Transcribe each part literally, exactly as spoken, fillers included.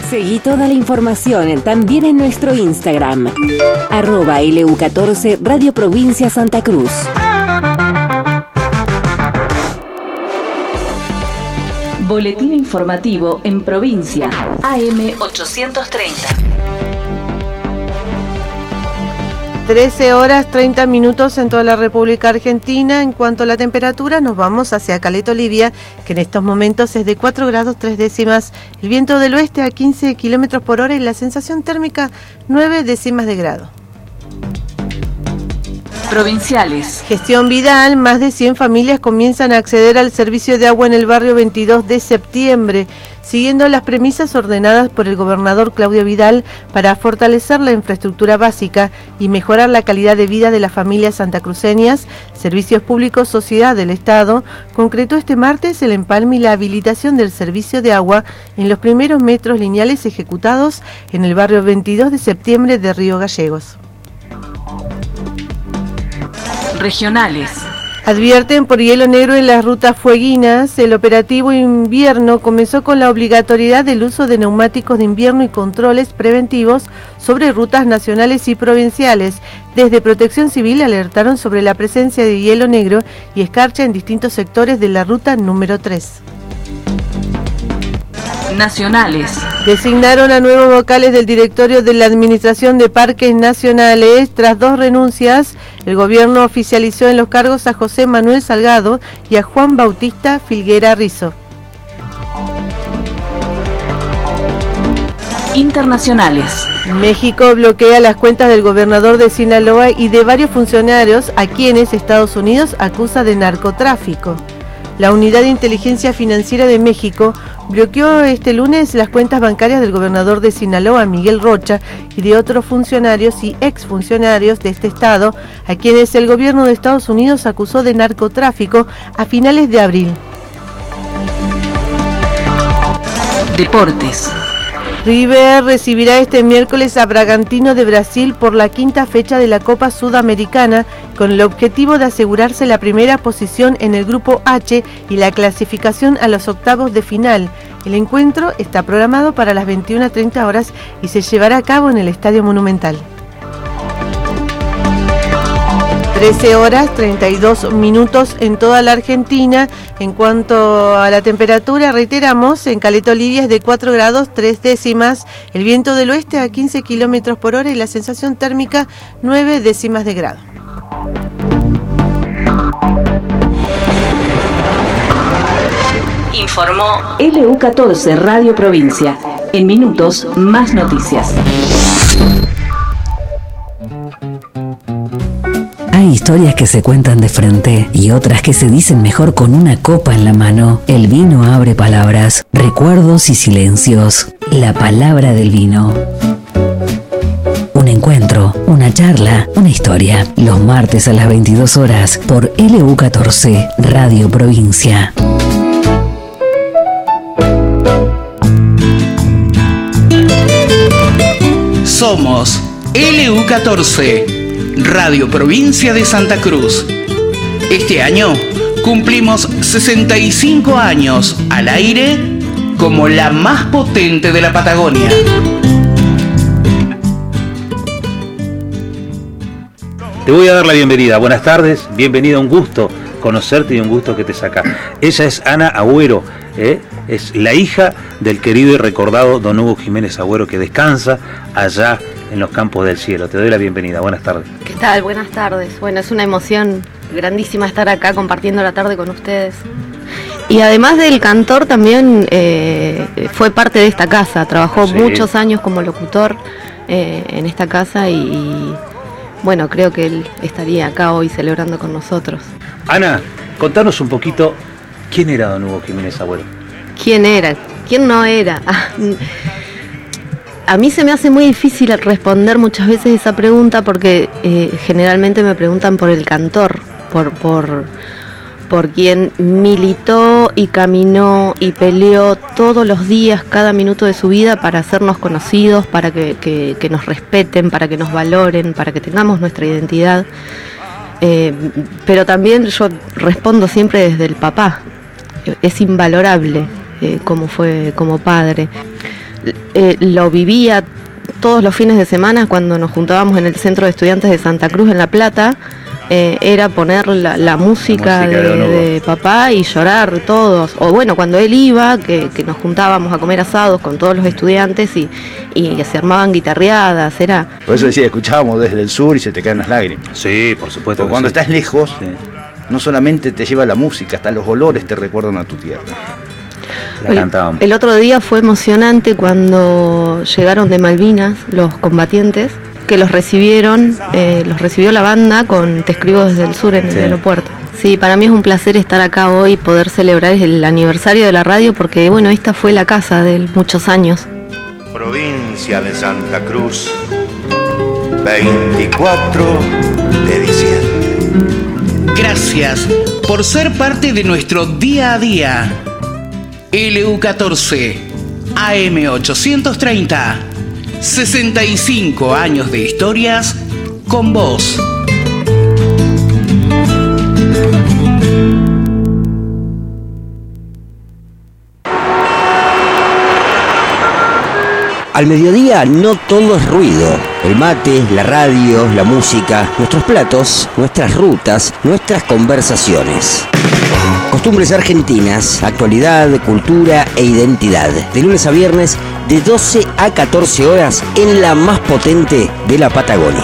Seguí toda la información también en nuestro Instagram, arroba L U catorce Radio Provincia Santa Cruz. Boletín informativo en provincia, A M ochocientos treinta. trece horas treinta minutos en toda la República Argentina. En cuanto a la temperatura, nos vamos hacia Caleta Olivia, que en estos momentos es de cuatro grados tres décimas. El viento del oeste a quince kilómetros por hora y la sensación térmica nueve décimas de grado. Provinciales. Gestión Vidal, más de cien familias comienzan a acceder al servicio de agua en el barrio veintidós de septiembre, siguiendo las premisas ordenadas por el gobernador Claudio Vidal para fortalecer la infraestructura básica y mejorar la calidad de vida de las familias santacruceñas. Servicios Públicos Sociedad del Estado concretó este martes el empalme y la habilitación del servicio de agua en los primeros metros lineales ejecutados en el barrio veintidós de septiembre de Río Gallegos. Regionales. Advierten por hielo negro en las rutas fueguinas. El operativo invierno comenzó con la obligatoriedad del uso de neumáticos de invierno y controles preventivos sobre rutas nacionales y provinciales. Desde Protección Civil alertaron sobre la presencia de hielo negro y escarcha en distintos sectores de la ruta número tres. Nacionales. Designaron a nuevos vocales del directorio de la Administración de Parques Nacionales. Tras dos renuncias, el gobierno oficializó en los cargos a José Manuel Salgado y a Juan Bautista Filguera Rizo. Internacionales. México bloquea las cuentas del gobernador de Sinaloa y de varios funcionarios a quienes Estados Unidos acusa de narcotráfico. La Unidad de Inteligencia Financiera de México bloqueó este lunes las cuentas bancarias del gobernador de Sinaloa, Miguel Rocha, y de otros funcionarios y exfuncionarios de este estado, a quienes el gobierno de Estados Unidos acusó de narcotráfico a finales de abril. Deportes. River recibirá este miércoles a Bragantino de Brasil por la quinta fecha de la Copa Sudamericana, con el objetivo de asegurarse la primera posición en el Grupo H y la clasificación a los octavos de final. El encuentro está programado para las veintiuna treinta horas y se llevará a cabo en el Estadio Monumental. trece horas treinta y dos minutos en toda la Argentina. En cuanto a la temperatura, reiteramos, en Caleta Olivia es de cuatro grados tres décimas, el viento del oeste a quince kilómetros por hora y la sensación térmica nueve décimas de grado. Informó L U catorce Radio Provincia. En minutos, más noticias. Hay historias que se cuentan de frente y otras que se dicen mejor con una copa en la mano. El vino abre palabras, recuerdos y silencios. La palabra del vino. Un encuentro, una charla, una historia. Los martes a las veintidós horas por L U catorce Radio Provincia. Somos L U catorce. Radio Provincia de Santa Cruz. Este año cumplimos sesenta y cinco años al aire como la más potente de la Patagonia. Te voy a dar la bienvenida. Buenas tardes, bienvenida, un gusto conocerte y un gusto que te saca. Ella es Ana Agüero, ¿eh? Es la hija del querido y recordado don Hugo Jiménez Agüero, que descansa allá en los campos del cielo. Te doy la bienvenida, buenas tardes. ¿Qué tal? Buenas tardes. Bueno, es una emoción grandísima estar acá compartiendo la tarde con ustedes. Y además del cantor, también eh, fue parte de esta casa, trabajó sí. muchos años como locutor eh, en esta casa y, y bueno, creo que él estaría acá hoy celebrando con nosotros. Ana, contanos un poquito, ¿quién era don Hugo Jiménez Agüero? ¿Quién era? ¿Quién no era? A mí se me hace muy difícil responder muchas veces esa pregunta porque eh, generalmente me preguntan por el cantor, por, por, por quien militó y caminó y peleó todos los días, cada minuto de su vida para hacernos conocidos, para que, que, que nos respeten, para que nos valoren, para que tengamos nuestra identidad. Eh, pero también yo respondo siempre desde el papá, es invalorable eh, como fue como padre. eh, lo vivía todos los fines de semana cuando nos juntábamos en el Centro de Estudiantes de Santa Cruz en La Plata. Eh, era poner la, la música, la música de, de, de papá y llorar todos. O bueno, cuando él iba, que, que nos juntábamos a comer asados con todos los estudiantes y, y se armaban guitarreadas. Era... Por eso decía, escuchábamos desde el sur y se te caen las lágrimas. Sí, por supuesto. Porque cuando sí. estás lejos, sí. no solamente te lleva la música, hasta los olores te recuerdan a tu tierra. La cantábamos. El, el otro día fue emocionante cuando llegaron de Malvinas los combatientes, que los recibieron, eh, los recibió la banda con Te escribo desde el sur en el sí. aeropuerto. Sí, para mí es un placer estar acá hoy, poder celebrar el aniversario de la radio, porque bueno, esta fue la casa de muchos años. Provincia de Santa Cruz, veinticuatro de diciembre. Gracias por ser parte de nuestro día a día. L U catorce, A M ochocientos treinta. sesenta y cinco años de historias con vos. Al mediodía no todo es ruido. El mate, la radio, la música, nuestros platos, nuestras rutas, nuestras conversaciones. Costumbres argentinas, actualidad, cultura e identidad. De lunes a viernes, de doce a catorce horas, en la más potente de la Patagonia.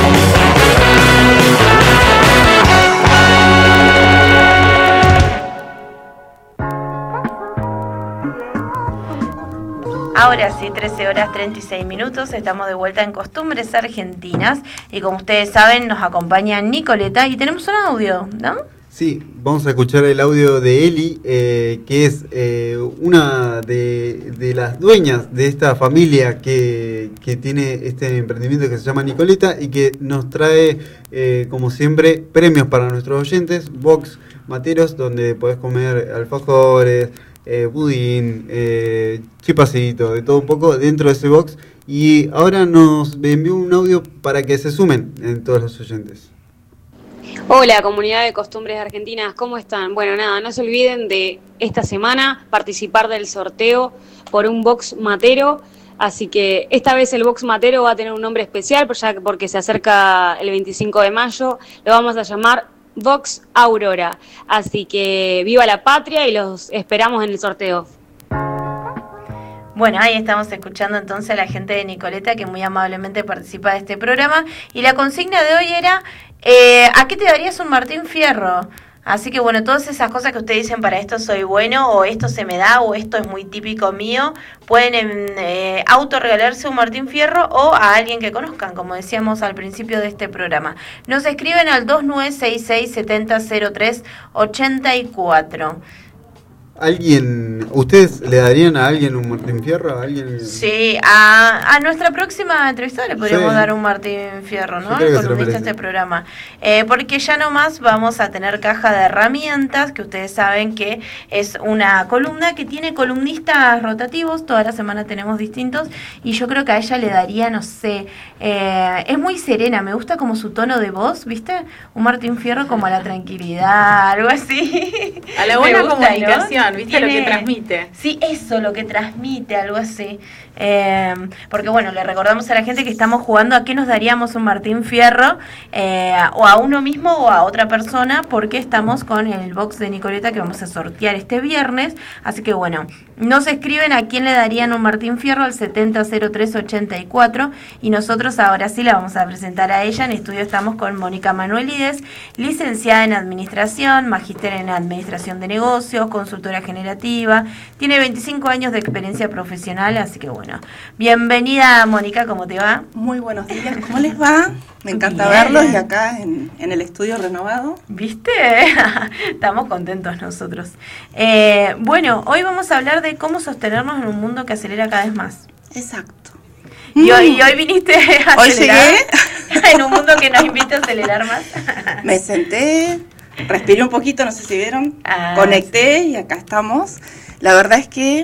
Ahora sí, trece horas treinta y seis minutos, estamos de vuelta en Costumbres Argentinas y como ustedes saben nos acompaña Nicoleta y tenemos un audio, ¿no? Sí, vamos a escuchar el audio de Eli, eh, que es eh, una de, de las dueñas de esta familia que, que tiene este emprendimiento que se llama Nicoleta y que nos trae, eh, como siempre, premios para nuestros oyentes, box materos, donde podés comer alfajores, eh, budín, eh, chipacito, de todo un poco dentro de ese box. Y ahora nos envió un audio para que se sumen en todos los oyentes. Hola, comunidad de Costumbres Argentinas, ¿cómo están? Bueno, nada, no se olviden de esta semana participar del sorteo por un box matero, así que esta vez el box matero va a tener un nombre especial, porque se acerca el veinticinco de mayo, lo vamos a llamar Box Aurora, así que viva la patria y los esperamos en el sorteo. Bueno, ahí estamos escuchando entonces a la gente de Nicoleta que muy amablemente participa de este programa y la consigna de hoy era eh, ¿a qué te darías un Martín Fierro? Así que bueno, todas esas cosas que ustedes dicen, para esto soy bueno, o esto se me da, o esto es muy típico mío, pueden eh, autorregalarse un Martín Fierro o a alguien que conozcan, como decíamos al principio de este programa. Nos escriben al dos nueve seis seis, siete cero cero tres, ocho cuatro. ¿Alguien, ustedes le darían a alguien un Martín Fierro? ¿A alguien? Sí, a, a nuestra próxima entrevistada le podríamos sí. dar un Martín Fierro, ¿no? El columnista de este programa. Eh, porque ya nomás vamos a tener caja de herramientas, que ustedes saben que es una columna que tiene columnistas rotativos, toda la semana tenemos distintos, y yo creo que a ella le daría, no sé, eh, es muy serena, me gusta como su tono de voz, ¿viste? Un Martín Fierro como a la tranquilidad, algo así. A la buena gusta, comunicación. ¿no? ¿Viste? Tiene, lo que transmite. Sí, eso, lo que transmite, algo así. Eh, porque bueno, le recordamos a la gente que estamos jugando a qué nos daríamos un Martín Fierro, eh, o a uno mismo o a otra persona, porque estamos con el box de Nicoleta que vamos a sortear este viernes. Así que bueno, nos escriben a quién le darían un Martín Fierro al setenta cero tres ochenta y cuatro, y nosotros ahora sí la vamos a presentar a ella. En estudio estamos con Mónica Manuelides, licenciada en Administración, magíster en Administración de Negocios, consultora generativa, tiene veinticinco años de experiencia profesional, así que bueno, bienvenida Mónica, ¿cómo te va? Muy buenos días, ¿cómo les va? Me encanta Bien. verlos y acá en, en el estudio renovado. ¿Viste? Estamos contentos nosotros. Eh, bueno, hoy vamos a hablar de cómo sostenernos en un mundo que acelera cada vez más. Exacto. Y hoy, y hoy viniste a hoy acelerar llegué. En un mundo que nos invita a acelerar más. Me senté, respiré un poquito, no sé si vieron, ah, conecté sí. y acá estamos. La verdad es que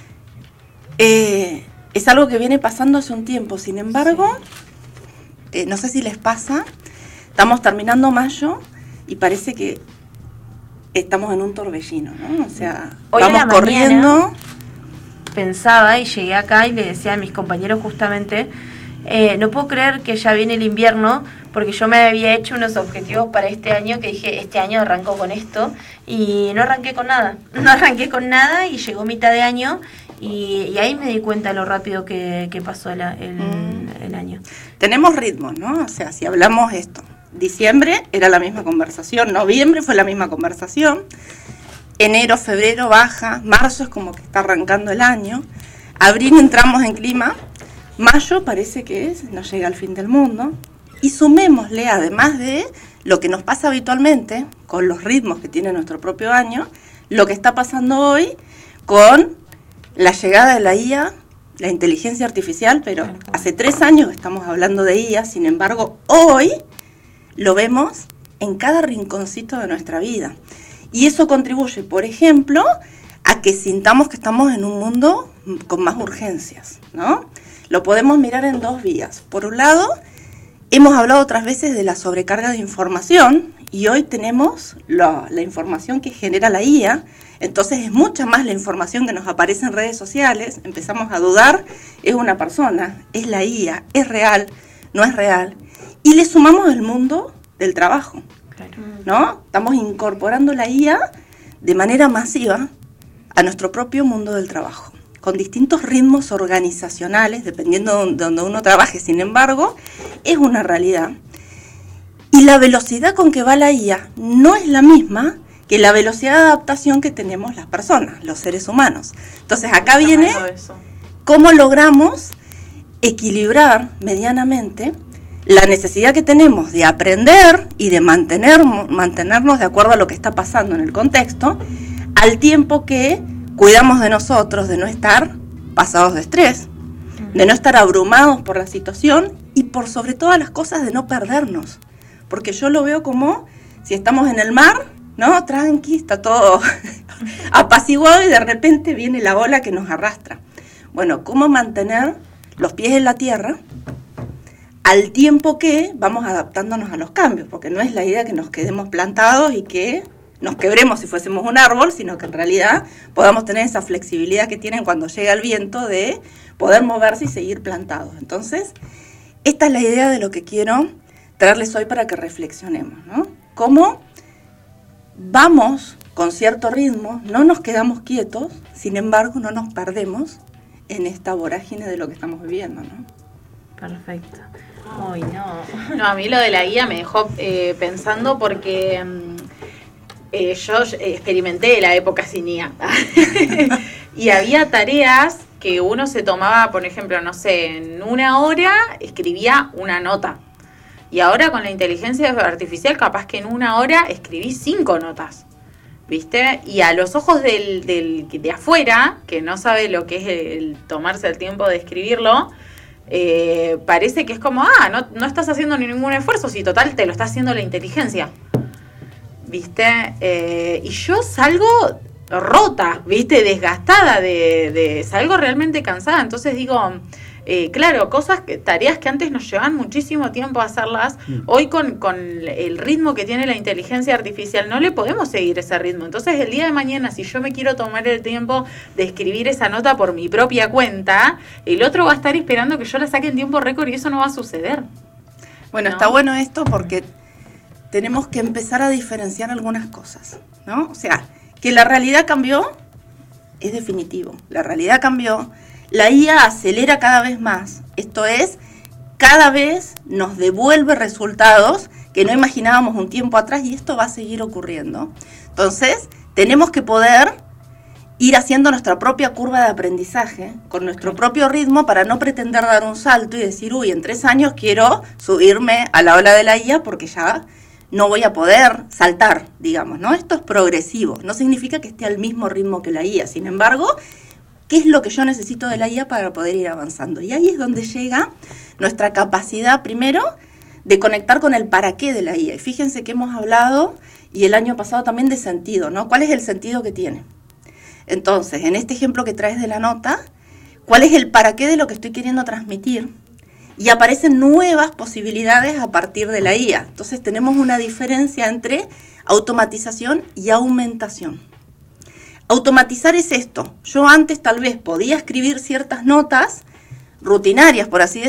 eh, es algo que viene pasando hace un tiempo, sin embargo, sí. eh, no sé si les pasa, estamos terminando mayo y parece que estamos en un torbellino, ¿no? O sea, hoy vamos corriendo. pensaba y llegué acá y le decía a mis compañeros justamente, eh, no puedo creer que ya viene el invierno, porque yo me había hecho unos objetivos para este año que dije, este año arranco con esto, y no arranqué con nada, no arranqué con nada y llegó mitad de año y, y ahí me di cuenta lo rápido que, que pasó el, el, mm. el año. Tenemos ritmos, ¿no? O sea, si hablamos esto, diciembre era la misma conversación, noviembre fue la misma conversación, enero, febrero baja, marzo es como que está arrancando el año, abril entramos en clima, mayo parece que es, nos llega al fin del mundo, y sumémosle, además de lo que nos pasa habitualmente, con los ritmos que tiene nuestro propio año, lo que está pasando hoy con la llegada de la I A, la inteligencia artificial, pero hace tres años que estamos hablando de I A, sin embargo, hoy lo vemos en cada rinconcito de nuestra vida. Y eso contribuye, por ejemplo, a que sintamos que estamos en un mundo con más urgencias, ¿no? Lo podemos mirar en dos vías. Por un lado, hemos hablado otras veces de la sobrecarga de información y hoy tenemos la, la información que genera la I A, entonces es mucha más la información que nos aparece en redes sociales, empezamos a dudar, es una persona, es la I A, es real, no es real, y le sumamos el mundo del trabajo, ¿no? Estamos incorporando la I A de manera masiva a nuestro propio mundo del trabajo, con distintos ritmos organizacionales, dependiendo de donde uno trabaje. Sin embargo, es una realidad. Y la velocidad con que va la I A no es la misma que la velocidad de adaptación que tenemos las personas, los seres humanos. Entonces, acá viene cómo logramos equilibrar medianamente la necesidad que tenemos de aprender y de mantener, mantenernos de acuerdo a lo que está pasando en el contexto, al tiempo que cuidamos de nosotros, de no estar pasados de estrés, de no estar abrumados por la situación y por sobre todas las cosas de no perdernos. Porque yo lo veo como si estamos en el mar, ¿no? Tranqui, está todo apaciguado y de repente viene la ola que nos arrastra. Bueno, ¿cómo mantener los pies en la tierra al tiempo que vamos adaptándonos a los cambios? Porque no es la idea que nos quedemos plantados y que nos quebremos si fuésemos un árbol, sino que en realidad podamos tener esa flexibilidad que tienen cuando llega el viento de poder moverse y seguir plantados. Entonces, esta es la idea de lo que quiero traerles hoy para que reflexionemos, ¿no? Cómo vamos con cierto ritmo, no nos quedamos quietos, sin embargo no nos perdemos en esta vorágine de lo que estamos viviendo, ¿no? Perfecto. Ay, no. No, a mí lo de la guía me dejó eh, pensando porque eh, yo experimenté la época sin I A. Y había tareas que uno se tomaba, por ejemplo, no sé, en una hora escribía una nota. Y ahora con la inteligencia artificial capaz que en una hora escribí cinco notas, ¿viste? Y a los ojos del, del de afuera, que no sabe lo que es el tomarse el tiempo de escribirlo, eh, parece que es como, ah, no, no estás haciendo ningún esfuerzo, si total te lo está haciendo la inteligencia, ¿viste? Eh, y yo salgo rota, ¿viste? Desgastada, de, de salgo realmente cansada, entonces digo... Eh, claro, cosas, que, tareas que antes nos llevaban muchísimo tiempo a hacerlas, mm. hoy con, con el ritmo que tiene la inteligencia artificial no le podemos seguir ese ritmo. Entonces el día de mañana, si yo me quiero tomar el tiempo de escribir esa nota por mi propia cuenta, el otro va a estar esperando que yo la saque en tiempo récord y eso no va a suceder. Bueno, ¿no? Está bueno esto porque tenemos que empezar a diferenciar algunas cosas, ¿no? O sea, que la realidad cambió, es definitivo, la realidad cambió. La I A acelera cada vez más, esto es, cada vez nos devuelve resultados que no imaginábamos un tiempo atrás y esto va a seguir ocurriendo. Entonces, tenemos que poder ir haciendo nuestra propia curva de aprendizaje con nuestro propio ritmo para no pretender dar un salto y decir, uy, en tres años quiero subirme a la ola de la I A porque ya no voy a poder saltar, digamos, ¿no? Esto es progresivo, no significa que esté al mismo ritmo que la I A, sin embargo... ¿Qué es lo que yo necesito de la I A para poder ir avanzando? Y ahí es donde llega nuestra capacidad, primero, de conectar con el para qué de la I A. Y fíjense que hemos hablado, y el año pasado también, de sentido, ¿no? ¿Cuál es el sentido que tiene? Entonces, en este ejemplo que traes de la nota, ¿cuál es el para qué de lo que estoy queriendo transmitir? Y aparecen nuevas posibilidades a partir de la I A. Entonces, tenemos una diferencia entre automatización y aumentación. Automatizar es esto. Yo antes tal vez podía escribir ciertas notas rutinarias, por así decirlo,